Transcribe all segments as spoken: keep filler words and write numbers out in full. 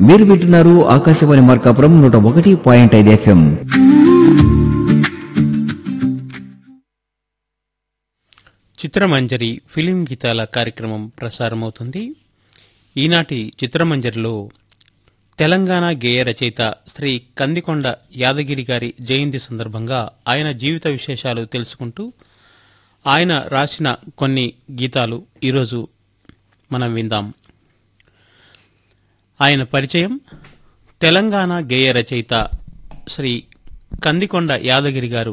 మీరు వింటున్నారు ఆకాశవాణి మార్కాపురం నూట ఒకటి పాయింట్ ఐదు ఎఫ్ఎం. చిత్రమంజరి ఫిలిం గీతాల కార్యక్రమం ప్రసారమవుతుంది. ఈనాటి చిత్రమంజరిలో తెలంగాణ గేయ రచయిత శ్రీ కందికొండ యాదగిరి గారి జయంతి సందర్భంగా ఆయన జీవిత విశేషాలు తెలుసుకుంటూ ఆయన రాసిన కొన్ని గీతాలు ఈరోజు మనం విందాం. ఆయన పరిచయం: తెలంగాణ గేయ రచయిత శ్రీ కందికొండ యాదగిరి గారు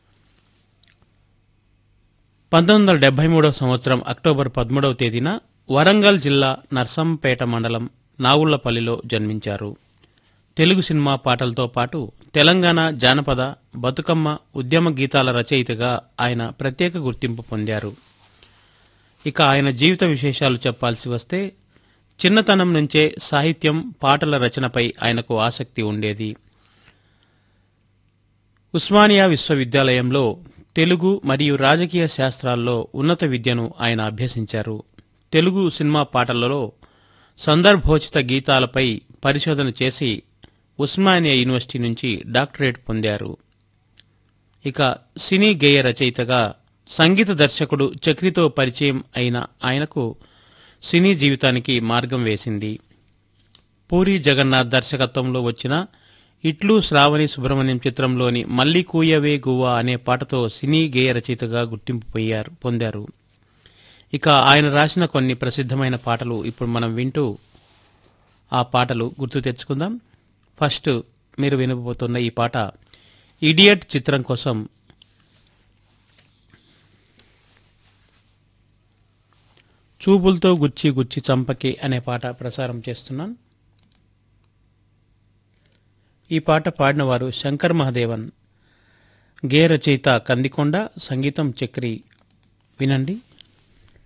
పంతొమ్మిది వందల డెబ్బై మూడవ సంవత్సరం అక్టోబర్ పదమూడవ తేదీన వరంగల్ జిల్లా నర్సంపేట మండలం నాగుళ్లపల్లిలో జన్మించారు. తెలుగు సినిమా పాటలతో పాటు తెలంగాణ జానపద, బతుకమ్మ, ఉద్యమ గీతాల రచయితగా ఆయన ప్రత్యేక గుర్తింపు పొందారు. ఇక ఆయన జీవిత విశేషాలు చెప్పాల్సి వస్తే, చిన్నతనం నుంచే సాహిత్యం, పాటల రచనపై ఆయనకు ఆసక్తి ఉండేది. ఉస్మానియా విశ్వవిద్యాలయంలో తెలుగు మరియు రాజకీయ శాస్త్రాల్లో ఉన్నత విద్యను ఆయన అభ్యసించారు. తెలుగు సినిమా పాటలలో సందర్భోచిత గీతాలపై పరిశోధన చేసి ఉస్మానియా యూనివర్సిటీ నుంచి డాక్టరేట్ పొందారు. ఇక సినీ గేయ రచయితగా సంగీత దర్శకుడు చక్రితో పరిచయం అయిన ఆయనకు సినీ జీవితానికి మార్గం వేసింది. పూరి జగన్నాథ్ దర్శకత్వంలో వచ్చిన ఇట్లు శ్రావణి సుబ్రహ్మణ్యం చిత్రంలోని మల్లి కూయవే గువ్వా అనే పాటతో సినీ గేయ రచయితగా గుర్తింపు పొయ్యారు పొందారు. ఇక ఆయన రాసిన కొన్ని ప్రసిద్ధమైన పాటలు ఇప్పుడు మనం వింటూ ఆ పాటలు గుర్తు తెచ్చుకుందాం. ఫస్ట్ మీరు వినబోతున్న ఈ పాట ఇడియట్ చిత్రం కోసం చూపులతో గుచ్చి గుచ్చి చంపకే అనే పాట ప్రసారం చేస్తున్నాను. ఈ పాట పాడినవారు శంకర్ మహదేవన్, గేయ రచయిత కందికొండ, సంగీతం చక్రి. వినండి.